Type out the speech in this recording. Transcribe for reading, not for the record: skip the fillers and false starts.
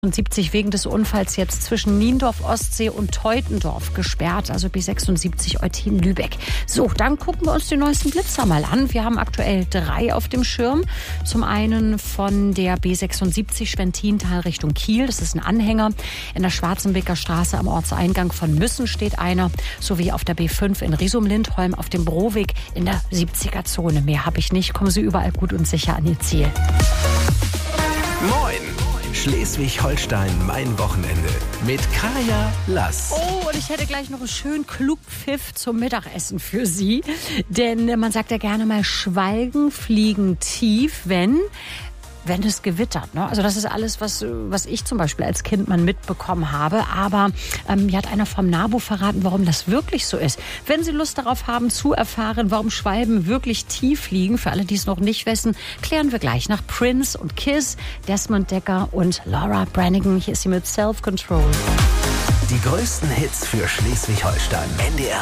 Und 70 wegen des Unfalls jetzt zwischen Niendorf Ostsee und Teutendorf gesperrt, also B76 Eutin-Lübeck. So, dann gucken wir uns die neuesten Blitzer mal an. Wir haben aktuell 3 auf dem Schirm. Zum einen von der B76 Schwentintal Richtung Kiel. Das ist ein Anhänger. In der Schwarzenbeker Straße am Ortseingang von Müssen steht einer. Sowie auf der B5 in Risum-Lindholm auf dem Broweg in der 70er-Zone. Mehr habe ich nicht. Kommen Sie überall gut und sicher an Ihr Ziel. Moin! Schleswig-Holstein, mein Wochenende mit Kaya Lass. Oh, und ich hätte gleich noch einen schönen Klugpfiff zum Mittagessen für Sie. Denn man sagt ja gerne mal, Schwalben fliegen tief, wenn es gewittert. Ne? Also das ist alles, was ich zum Beispiel als Kind mal mitbekommen habe. Aber mir hat einer vom NABU verraten, warum das wirklich so ist. Wenn Sie Lust darauf haben, zu erfahren, warum Schwalben wirklich tief fliegen, für alle, die es noch nicht wissen, klären wir gleich nach Prince und Kiss, Desmond Decker und Laura Branigan. Hier ist sie mit Self Control. Die größten Hits für Schleswig-Holstein. NDR